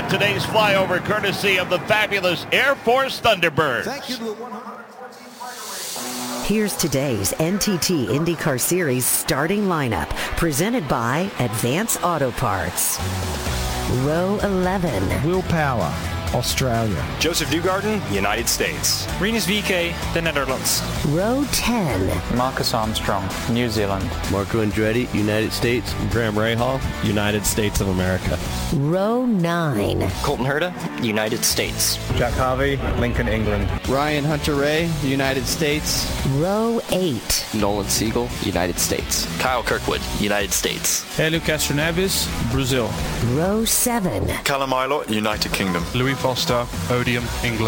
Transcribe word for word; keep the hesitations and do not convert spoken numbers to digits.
got today's flyover courtesy of the fabulous Air Force Thunderbirds. Thank you to the one hundred. Here's today's N T T IndyCar Series starting lineup, presented by Advance Auto Parts. Row eleven. Will Power, Australia. Joseph Newgarden, United States. Rinus V K, the Netherlands. Row ten. Marcus Armstrong, New Zealand. Marco Andretti, United States. Graham Rahal, United States of America. Row nine. Colton Herta, United States. Jack Harvey, Lincoln, England. Ryan Hunter-Reay, United States. Row eight. Nolan Siegel, United States. Kyle Kirkwood, United States. Hélio Castroneves, Brazil. Row seven. Callum Ilott, United Kingdom. Louis Foster, Odium, England.